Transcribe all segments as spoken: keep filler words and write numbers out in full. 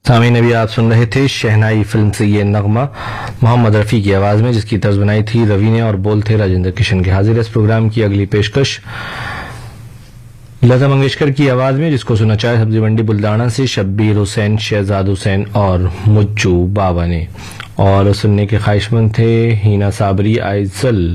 सामीन अभी आप सुन रहे थे शहनाई फिल्म से ये नगमा मोहम्मद रफी की आवाज में, जिसकी तर्ज बनाई थी रवि ने और बोल थे राजेंद्र किशन के। हाजिर इस प्रोग्राम की अगली पेशकश लता मंगेशकर की आवाज में, जिसको सुना चाहे सब्जी मंडी बुल्दाना से शब्बीर हुसैन, शहजाद हुसैन और मुज्जू बाबा ने। और सुनने के ख्वाहिशमंद थे हीना साबरी, आइजल,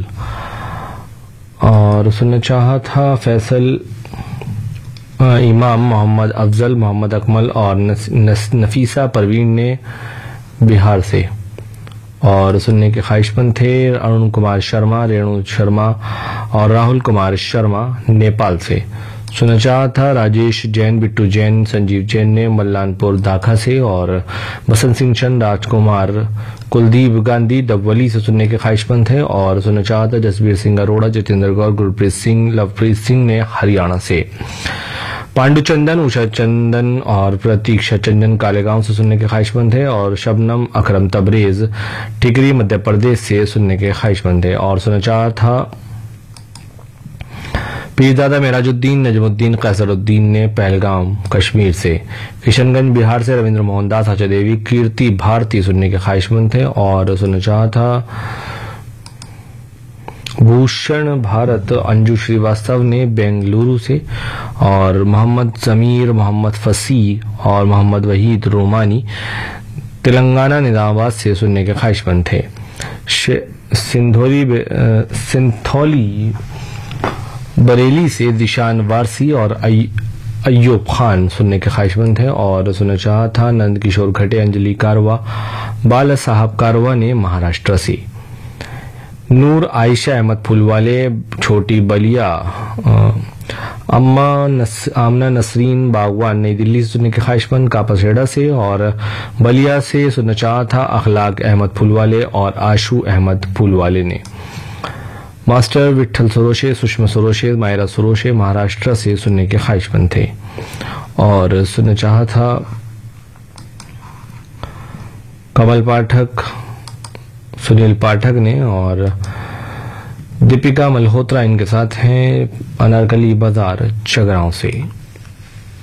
और सुनना चाहा था फैसल, इमाम, मोहम्मद अफजल, मोहम्मद अकमल और नस, नस, नफीसा परवीन ने बिहार से। और सुनने के ख्वाहिशमंद थे अरुण कुमार शर्मा, रेणु शर्मा और राहुल कुमार शर्मा नेपाल से। सुनना चाहा था राजेश जैन, बिट्टू जैन, संजीव जैन ने मल्लानपुर दाखा से। और बसंत सिंह चंद, राजकुमार, कुलदीप गांधी डबवली से सुनने के ख्वाहिशमंद थे। और सुनना चाहा था जसबीर सिंह अरोड़ा, जितेंद्र गौर, गुरप्रीत सिंह, लवप्रीत सिंह ने हरियाणा से। पांडु चंदन, उषा चंदन और प्रतीक्षा चंदन कालेगांव से सुनने के ख्वाहिशमंद थे। और शबनम अकरम तबरेज टिकरी मध्य प्रदेश से सुनने के ख्वाहिशमंद थे। और सुनना चाहा था पीरदादा मेराजुद्दीन, नजमुद्दीन, कैसरुद्दीन ने पहलगाम कश्मीर से। किशनगंज बिहार से रविंद्र मोहन दास, आचा देवी, कीर्ति भारती सुनने के ख्वाहिशमंद थे। और सुनना चाहा था भूषण भारत, अंजू श्रीवास्तव ने बेंगलुरु से। और मोहम्मद जमीर, मोहम्मद फसीह और मोहम्मद वहीद रोमानी तेलंगाना निजामाबाद से सुनने के ख्वाहिशमंद थे। सिंधौली सिंथौली बरेली से दिशान वारसी और अय्यूब खान सुनने के ख्वाहिशमंद थे। और सुनना चाहा था नंद किशोर खटे, अंजलि कारवा, बाला साहब कारवा ने महाराष्ट्र से। नूर आयशा अहमद फुलवाले, छोटी बलिया, अम्मा नस, आमना नसरीन बागवान नई दिल्ली से सुनने के ख्वाहिशमंद कापासेड़ा से। और बलिया से सुनना चाहा था अखलाक अहमद फुलवाले और आशू अहमद फुलवाले ने। मास्टर विठल सरोशे, सुषमा सरोशे, मायरा सरोशे महाराष्ट्र से सुनने के ख्वाहिशमंद थे। और सुनना चाहा था कमल पाठक, सुनील पाठक ने। और दीपिका मल्होत्रा इनके साथ हैं अनारकली बाजार चगरांव से।